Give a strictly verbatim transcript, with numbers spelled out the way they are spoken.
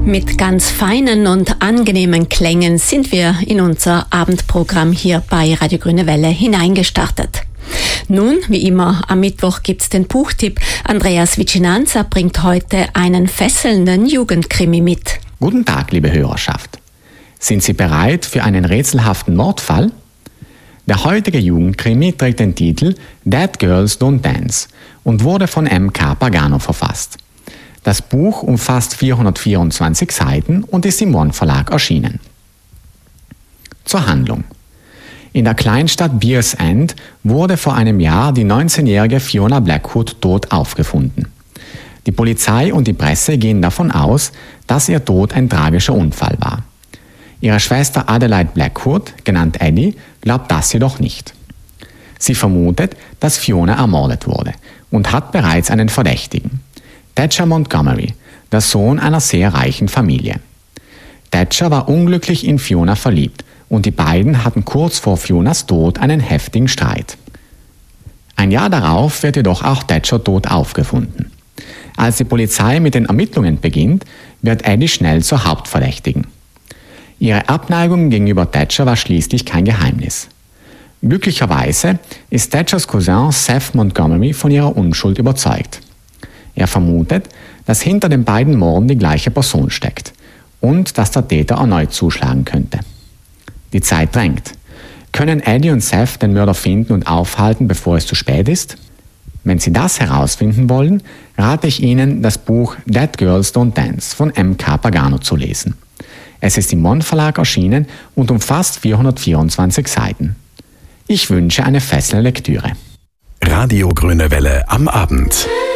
Mit ganz feinen und angenehmen Klängen sind wir in unser Abendprogramm hier bei Radio Grüne Welle hineingestartet. Nun, wie immer, am Mittwoch gibt's den Buchtipp. Andreas Vicinanza bringt heute einen fesselnden Jugendkrimi mit. Guten Tag, liebe Hörerschaft. Sind Sie bereit für einen rätselhaften Mordfall? Der heutige Jugendkrimi trägt den Titel Dead Girls Don't Dance und wurde von M K Pagano verfasst. Das Buch umfasst vierhundertvierundzwanzig Seiten und ist im One Verlag erschienen. Zur Handlung. In der Kleinstadt Beers End wurde vor einem Jahr die neunzehnjährige Fiona Blackwood tot aufgefunden. Die Polizei und die Presse gehen davon aus, dass ihr Tod ein tragischer Unfall war. Ihre Schwester Adelaide Blackwood, genannt Eddie, glaubt das jedoch nicht. Sie vermutet, dass Fiona ermordet wurde und hat bereits einen Verdächtigen. Thatcher Montgomery, der Sohn einer sehr reichen Familie. Thatcher war unglücklich in Fiona verliebt und die beiden hatten kurz vor Fionas Tod einen heftigen Streit. Ein Jahr darauf wird jedoch auch Thatcher tot aufgefunden. Als die Polizei mit den Ermittlungen beginnt, wird Eddie schnell zur Hauptverdächtigen. Ihre Abneigung gegenüber Thatcher war schließlich kein Geheimnis. Glücklicherweise ist Thatchers Cousin Seth Montgomery von ihrer Unschuld überzeugt. Er vermutet, dass hinter den beiden Morden die gleiche Person steckt und dass der Täter erneut zuschlagen könnte. Die Zeit drängt. Können Eddie und Seth den Mörder finden und aufhalten, bevor es zu spät ist? Wenn Sie das herausfinden wollen, rate ich Ihnen, das Buch Dead Girls Don't Dance von M K Pagano zu lesen. Es ist im One Verlag erschienen und umfasst vierhundertvierundzwanzig Seiten. Ich wünsche eine fesselnde Lektüre. Radio Grüne Welle am Abend.